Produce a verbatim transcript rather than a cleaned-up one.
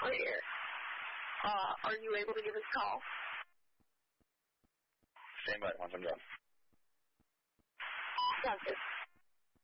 clear. Uh, are you able to give us a call? Stand by once I'm done. Sounds good.